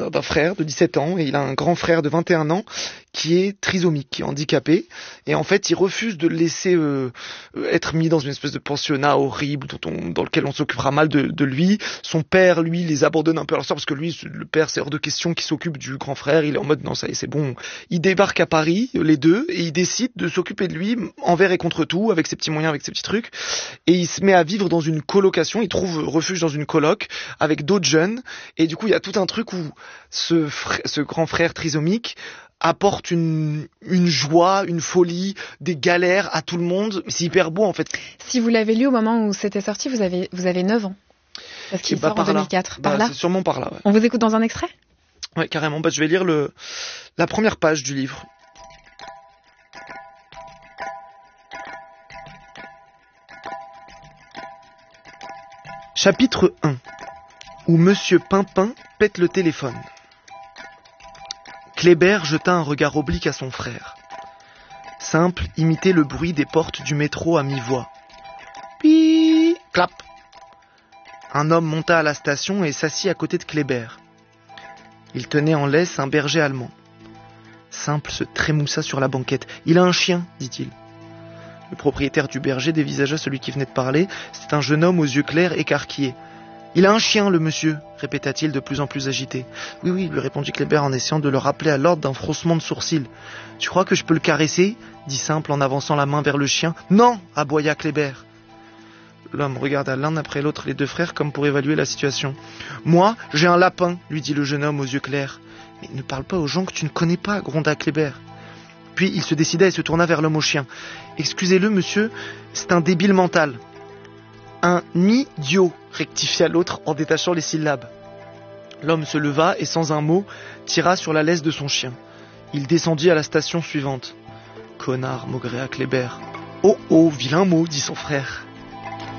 d'un frère de 17 ans et il a un grand frère de 21 ans qui est trisomique, qui est handicapé. Et en fait, il refuse de le laisser être mis dans une espèce de pensionnat horrible dans lequel on s'occupera mal de lui. Son père, lui, les abandonne un peu à leur sort parce que lui, le père, c'est hors de question qu'il s'occupe du grand frère. Il est en mode non, ça y est, c'est bon. Ils débarquent à Paris, les deux, et ils décident de s'occuper de lui envers et contre tout, avec ses petits moyens, avec ses petits trucs. Et il se met à vivre dans une colocation. Il trouve refuge dans une coloc avec d'autres jeunes. Et du coup, il y a tout un truc où ce grand frère trisomique apporte une joie, une folie, des galères à tout le monde. C'est hyper beau en fait. Si vous l'avez lu au moment où c'était sorti, vous avez 9 ans. Parce qu'il sort en 2004. Par là. C'est sûrement par là. Ouais. On vous écoute dans un extrait ? Ouais, carrément. Je vais lire la première page du livre. Chapitre 1. Où Monsieur Pimpin pète le téléphone. Kléber jeta un regard oblique à son frère. Simple imitait le bruit des portes du métro à mi-voix. Puis, clap. Un homme monta à la station et s'assit à côté de Kléber. Il tenait en laisse un berger allemand. Simple se trémoussa sur la banquette. « Il a un chien, dit-il. » Le propriétaire du berger dévisagea celui qui venait de parler. C'était un jeune homme aux yeux clairs écarquillés. « Il a un chien, le monsieur, répéta-t-il de plus en plus agité. « Oui, oui, lui répondit Kléber en essayant de le rappeler à l'ordre d'un froncement de sourcils. « Tu crois que je peux le caresser ?» dit Simple en avançant la main vers le chien. « Non !» aboya Kléber. L'homme regarda l'un après l'autre les deux frères comme pour évaluer la situation. « Moi, j'ai un lapin, lui dit le jeune homme aux yeux clairs. « Mais ne parle pas aux gens que tu ne connais pas, gronda Kléber. Puis il se décida et se tourna vers l'homme au chien. « Excusez-le, monsieur, c'est un débile mental. » Un idiot, rectifia l'autre en détachant les syllabes. L'homme se leva et sans un mot, tira sur la laisse de son chien. Il descendit à la station suivante. Connard, maugréa Kléber. Oh oh, vilain mot, dit son frère.